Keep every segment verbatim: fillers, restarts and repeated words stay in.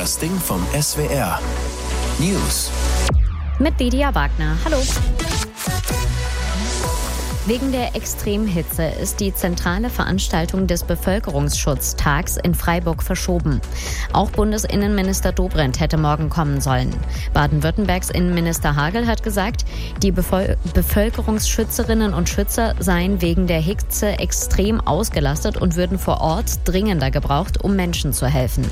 Das Ding vom S W R. News. Mit Lydia Wagner. Hallo. Wegen der Extremhitze ist die zentrale Veranstaltung des Bevölkerungsschutztags in Freiburg verschoben. Auch Bundesinnenminister Dobrindt hätte morgen kommen sollen. Baden-Württembergs Innenminister Hagel hat gesagt, die Bevol- Bevölkerungsschützerinnen und Schützer seien wegen der Hitze extrem ausgelastet und würden vor Ort dringender gebraucht, um Menschen zu helfen.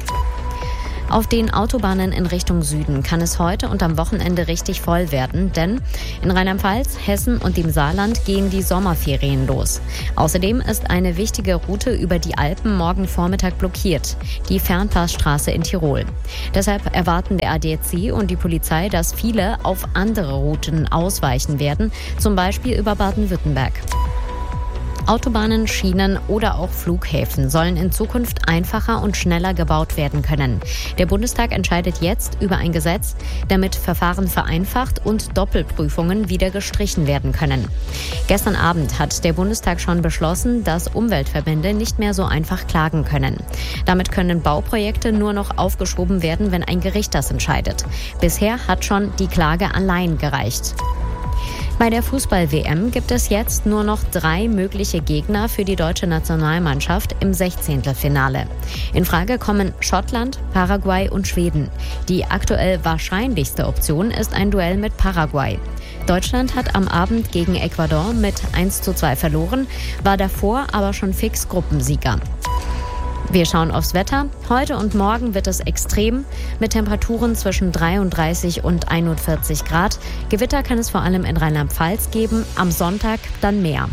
Auf den Autobahnen in Richtung Süden kann es heute und am Wochenende richtig voll werden, denn in Rheinland-Pfalz, Hessen und dem Saarland gehen die Sommerferien los. Außerdem ist eine wichtige Route über die Alpen morgen Vormittag blockiert, die Fernpassstraße in Tirol. Deshalb erwarten der A D A C und die Polizei, dass viele auf andere Routen ausweichen werden, zum Beispiel über Baden-Württemberg. Autobahnen, Schienen oder auch Flughäfen sollen in Zukunft einfacher und schneller gebaut werden können. Der Bundestag entscheidet jetzt über ein Gesetz, damit Verfahren vereinfacht und Doppelprüfungen wieder gestrichen werden können. Gestern Abend hat der Bundestag schon beschlossen, dass Umweltverbände nicht mehr so einfach klagen können. Damit können Bauprojekte nur noch aufgeschoben werden, wenn ein Gericht das entscheidet. Bisher hat schon die Klage allein gereicht. Bei der Fußball-W M gibt es jetzt nur noch drei mögliche Gegner für die deutsche Nationalmannschaft im Sechzehntelfinale. In Frage kommen Schottland, Paraguay und Schweden. Die aktuell wahrscheinlichste Option ist ein Duell mit Paraguay. Deutschland hat am Abend gegen Ecuador mit eins zu zwei verloren, war davor aber schon fix Gruppensieger. Wir schauen aufs Wetter. Heute und morgen wird es extrem mit Temperaturen zwischen dreiunddreißig und einundvierzig Grad. Gewitter kann es vor allem in Rheinland-Pfalz geben, am Sonntag dann mehr.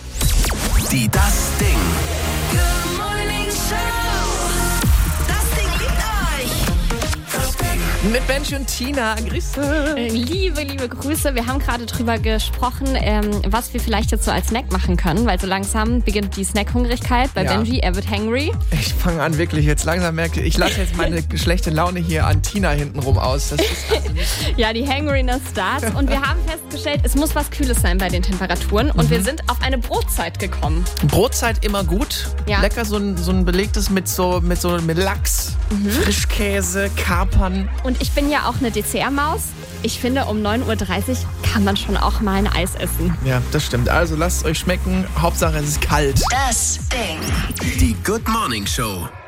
Die Das Ding. Good Morning Show. Das Ding liebt euch. Das Ding. Mit Benji und Tina. Grüße. Liebe, liebe Grüße. Wir haben gerade drüber gesprochen, ähm, was wir vielleicht jetzt so als Snack machen können, weil so langsam beginnt die Snackhungrigkeit bei Ja. Benji. Er wird hangry. Ich fange an, wirklich jetzt langsam merke ich, lasse jetzt meine schlechte Laune hier an Tina hintenrum aus. Das ist also nicht Ja, die Hangriness starts. Und wir haben festgestellt, es muss was Kühles sein bei den Temperaturen. Und wir sind auf eine Brotzeit gekommen. Brotzeit immer gut. Ja. Lecker, so ein, so ein belegtes mit so mit so mit Lachs, Frischkäse, Kapern. Und ich bin ja auch eine Dessert-Maus. Ich finde, um neun Uhr dreißig kann man schon auch mal ein Eis essen. Ja, das stimmt. Also lasst es euch schmecken. Hauptsache es ist kalt. Das Ding. Die Good Morning Show.